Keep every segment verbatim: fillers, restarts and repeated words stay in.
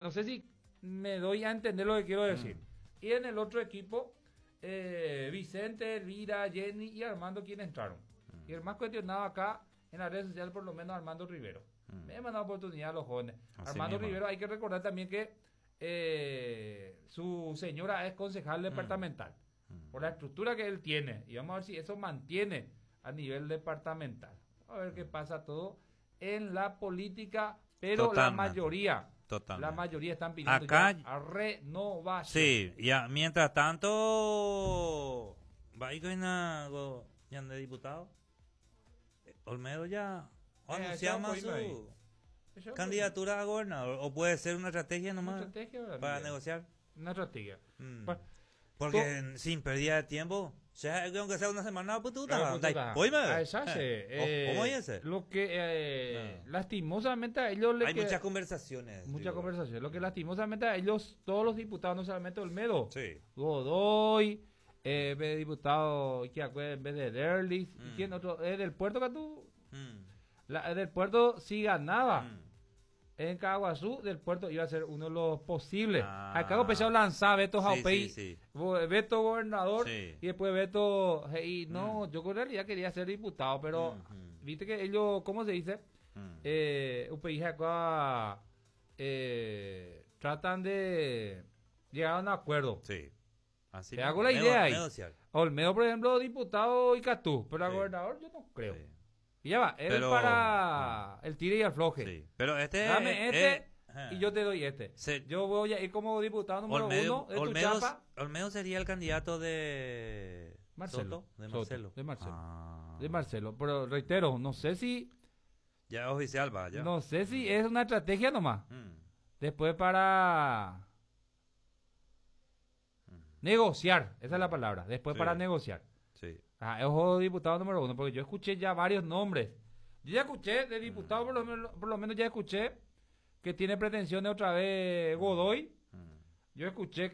No sé si me doy a entender lo que quiero decir. Mm. Y en el otro equipo, eh, Vicente, Elvira, Jenny y Armando, quienes entraron. Mm. Y el más cuestionado acá en las redes sociales, por lo menos Armando Rivero. Mm. Me han mandado oportunidad a los jóvenes. Así Armando mismo. Rivero, hay que recordar también que eh, su señora es concejal departamental. Mm. Por la estructura que él tiene. Y vamos a ver si eso mantiene a nivel departamental. A ver qué pasa todo en la política, pero Totalmente. la mayoría, Totalmente. la mayoría están pidiendo Acá, ya a renovación. Sí, ya, mientras tanto, va a ir con algo ya de diputado. Olmedo ya eh, anunciamos su candidatura a gobernador, o puede ser una estrategia nomás una estrategia, para Miguel. negociar. Una estrategia. Mm. Pues, Porque tú, sin pérdida de tiempo, sea, aunque sea una semana, pues tú estás. ¿Cómo es ese? Lo que eh, no. lastimosamente a ellos... Hay que, muchas conversaciones. Muchas digo. conversaciones. Lo que lastimosamente a ellos, todos los diputados, no solamente Olmedo, sí. Godoy, eh, diputado en vez de Derlis, mm. ¿y quién otro? Eh, del Puerto que tú... Mm. La, del Puerto sí ganaba. Mm. En Caguazú, del Puerto iba a ser uno de los posibles. Ah. Acá empezó a lanzar Beto Jaupey, sí, sí, sí. Beto gobernador, sí. y después Beto... Y no, mm. yo en realidad quería ser diputado, pero mm-hmm. viste que ellos, ¿cómo se dice? Mm. Eh, U P I acá eh, tratan de llegar a un acuerdo. Sí. Así Te hago la idea ahí. Olmedo, por ejemplo, diputado y Catú, pero sí. a gobernador yo no creo. Sí. Y ya va, es pero, para no. el tire y el afloje. Sí. Pero este... Dame este eh, y yo te doy este. Se, yo voy a ir como diputado número Olmedo, uno de Olmedo, tu chapa. Olmedo sería el candidato de... Marcelo. Soto, de Marcelo. Soto, de Marcelo. Ah. De Marcelo. Pero reitero, no sé si... Ya es oficial, va. Ya. No sé si es una estrategia nomás. Mm. Después para... Mm. negociar. Esa es la palabra. Después sí. para negociar. Sí. Ah, es ojo diputado número uno, porque yo escuché ya varios nombres. Yo ya escuché de diputado, mm. por, lo menos, por lo menos ya escuché que tiene pretensiones otra vez Godoy. Mm. Yo escuché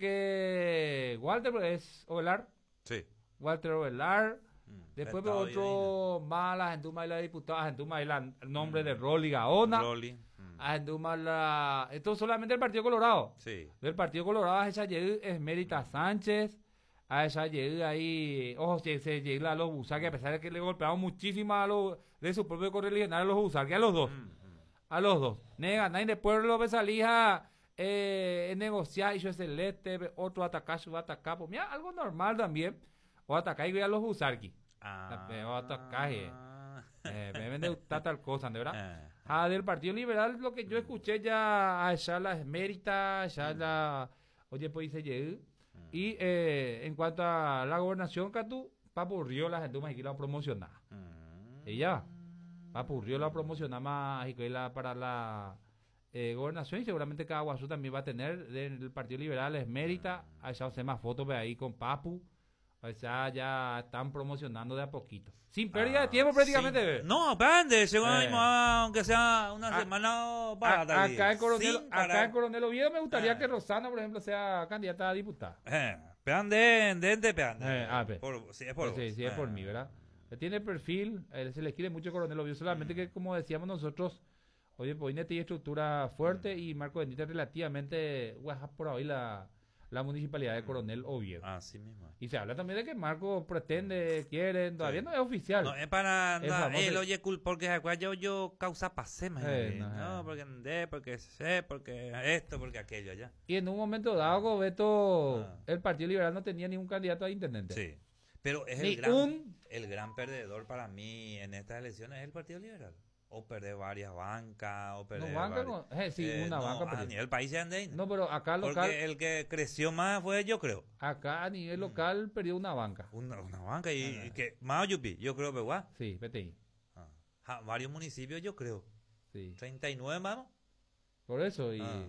que Walter es Ovelar. Sí. Walter Ovelar. Mm. Después veo otro más, la gente más la diputada, la gente más el nombre mm. de Rolly Gaona. Rolly. Mm. La gente más la... Esto solamente el Partido Colorado. Sí. Del Partido Colorado es Esmerita Sánchez. A esa llega ahí, ojo, se, se llega a los Busarque, a pesar de que le golpearon muchísimo a los de su propio correligionario a los Busarque, a los dos, mm, mm. a los dos. Nega, nadie después lo ve salija eh, negociar, y yo es el este, otro atacar, su atacar, pues mira, algo normal también, o atacar y a los Busarque. Ah. O atacar, eh, eh, me vende tal cosa, ¿de verdad? Ah, del Partido Liberal, lo que yo escuché ya, a esa la Esmerita, a esa la, oye, pues dice llegué. Y eh, en cuanto a la gobernación, Catú, Papu Río la gente más aquí la promocionar. Mm. Ella, Papu Río la promociona más para la eh, gobernación, y seguramente Caguazú también va a tener del Partido Liberal Esmérita. Mm. Allá hace más fotos ahí con Papu. O sea, ya están promocionando de a poquito. Sin pérdida ah, de tiempo prácticamente. Sí. No, espérate, según eh. mismo, aunque sea una a, semana para a, acá en Coronel, acá en Coronel Oviedo me gustaría eh. que Rosana, por ejemplo, sea candidata a diputada. Eh, peande, de peande. Eh, ah, por, sí, es por sí, sí, es por mí, ¿verdad? Tiene perfil, eh, se le quiere mucho Coronel Oviedo, solamente mm. que, como decíamos nosotros, oye, Poine tiene estructura fuerte mm. y Marco Bendita relativamente, guaja por ahí la... la municipalidad de Coronel Oviedo. Así mismo. Y se habla también de que Marco pretende, quiere, todavía sí. no es oficial. No, es para nada, él oye, porque yo, yo causa pasema. Eh, no, no, porque andé, porque sé, porque esto, porque aquello allá. Y en un momento dado, Beto, ah. el Partido Liberal no tenía ningún candidato a intendente. Sí, pero es el gran, un... el gran perdedor para mí en estas elecciones es el Partido Liberal. O perder varias bancas, o perder no, banca varias, no, eh, sí, eh, una no, banca. A nivel país ya andé. No, pero acá local. Porque el que creció más fue yo creo. Acá a nivel local mm. perdió una banca. Una, una banca y, ah, y que más yupi, yo creo que igual. Sí, P T I. Ah, ja, varios municipios yo creo. Sí. treinta y nueve más. Por eso y ah,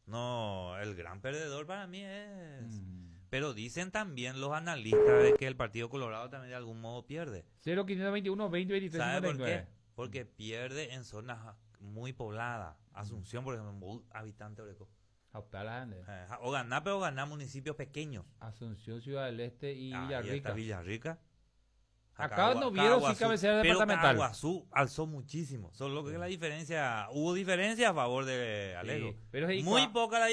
no, el gran perdedor para mí es. Mm. Pero dicen también los analistas de que el Partido Colorado también de algún modo pierde. cero quinientos veintiuno veinte veintitrés ¿Sabe por qué? Porque pierde en zonas muy pobladas. Asunción, por ejemplo, muy habitante Oreco. Eh, o ganar, pero ganar municipios pequeños. Asunción, Ciudad del Este y ah, Villarrica. Y Villarrica. Acá no vieron sí cabecera departamental. Pero Caguazú alzó muchísimo. Solo que la diferencia, hubo diferencia a favor de Alego. Sí, pero muy poca la